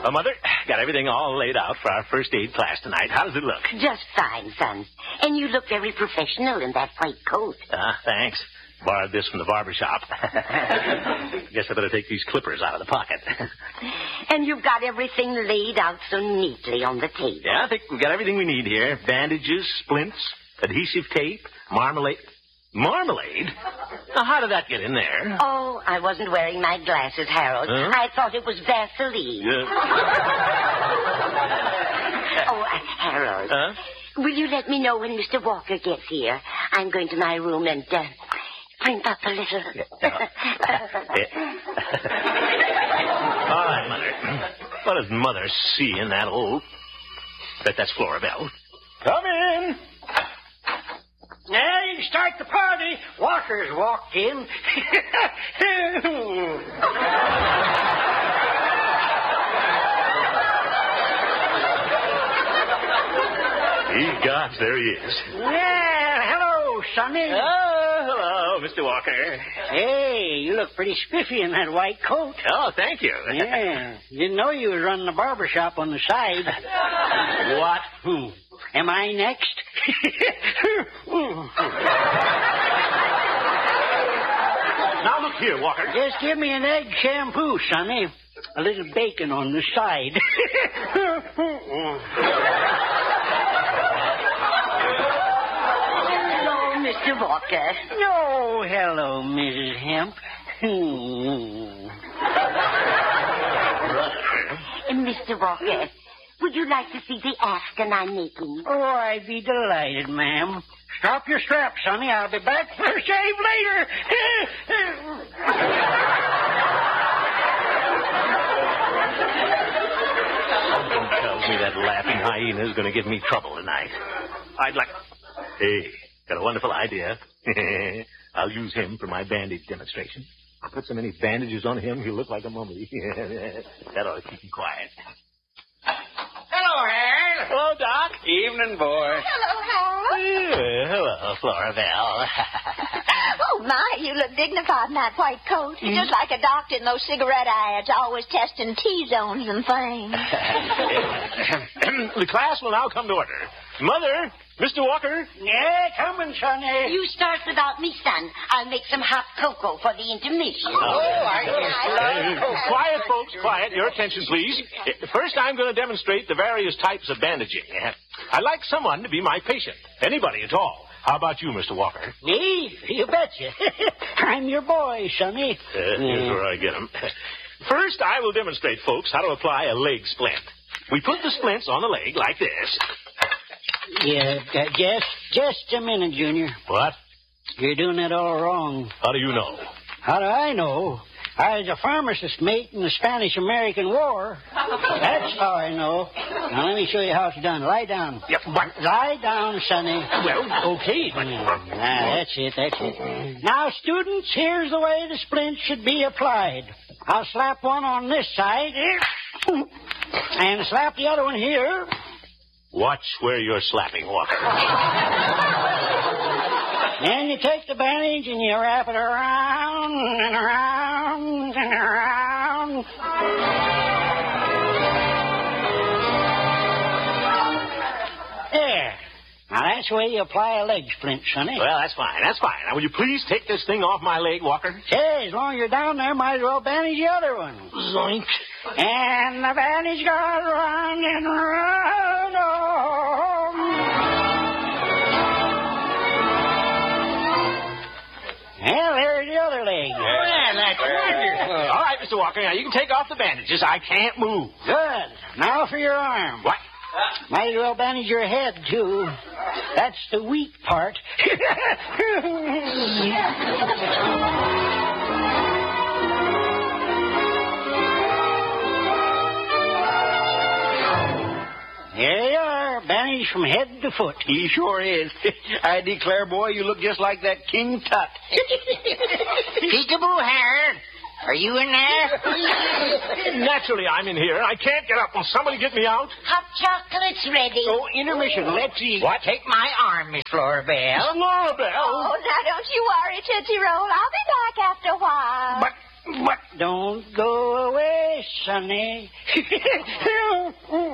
Mother, got everything all laid out for our first aid class tonight. How does it look? Just fine, son. And you look very professional in that white coat. Thanks. Borrowed this from the barber shop. Guess I better take these clippers out of the pocket. And you've got everything laid out so neatly on the table. Yeah, I think we've got everything we need here. Bandages, splints, adhesive tape, marmalade. Marmalade? Now, how did that get in there? Oh, I wasn't wearing my glasses, Harold. Huh? I thought it was Vaseline. Harold. Huh? Will you let me know when Mr. Walker gets here? I'm going to my room and print up a little. All right, Mother. What does Mother see in that old... That's Flora Bell. Come in. Now you can start the party. Walker's walked in. Gosh, there he is. Yeah, hello, Sonny. Oh, hello, Mr. Walker. Hey, you look pretty spiffy in that white coat. Oh, thank you. Yeah, didn't know you was running a barber shop on the side. What? Who? Am I next? Now, look here, Walker. Just give me an egg shampoo, Sonny. A little bacon on the side. Hello, Mr. Walker. No, hello, Mrs. Hemp. And Mr. Walker, would you like to see the Afghan I'm making? Oh, I'd be delighted, ma'am. Strap your strap, Sonny. I'll be back for a shave later. Something tells me that laughing hyena is going to give me trouble tonight. Hey, got a wonderful idea. I'll use him for my bandage demonstration. I'll put so many bandages on him, he'll look like a mummy. That ought to keep him quiet. Hello, Harold. Hello, Doc. Evening, boy. Hello, Harold. Hello, Flora Bell. Oh, my, you look dignified in that white coat. You're just like a doctor in those cigarette ads, always testing T-zones and things. The class will now come to order. Mother, Mr. Walker. Yeah, coming, Sonny. You start without me, son. I'll make some hot cocoa for the intermission. Quiet, folks, quiet. Your attention, please. First, I'm going to demonstrate the various types of bandaging. I'd like someone to be my patient. Anybody at all. How about you, Mr. Walker? Me? You betcha. I'm your boy, Sonny. Here's where I get 'em. First, I will demonstrate, folks, how to apply a leg splint. We put the splints on the leg like this. Yeah, just a minute, Junior. What? You're doing it all wrong. How do you know? How do I know? I was a pharmacist mate in the Spanish-American War. That's how I know. Now, let me show you how it's done. Lie down. Yep, what? Lie down, Sonny. Well, okay. That's it. Now, students, here's the way the splint should be applied. I'll slap one on this side and slap the other one here. Watch where you're slapping, Walker. Then you take the bandage and you wrap it around and around and around. There. Now, that's the way you apply a leg splint, Sonny. Well, that's fine. Now, will you please take this thing off my leg, Walker? Hey, as long as you're down there, might as well bandage the other one. Zoink. And the bandage goes round and round. Well, there's the other leg. Well, that's wonderful. All right, Mr. Walker, now you can take off the bandages. I can't move. Good. Now for your arm. What? Might as well bandage your head, too. That's the weak part. Here you are, bandaged from head to foot. He sure is. I declare, boy, you look just like that King Tut. Peekaboo, Harold. Are you in there? Naturally, I'm in here. I can't get up. Will somebody get me out? Hot chocolate's ready. Oh, intermission. Let's eat. What? Take my arm, Miss Flora Bell. Flora Bell? Oh, now don't you worry, Tootsie Roll. I'll be back after a while. But don't go away. Yes, Sonny.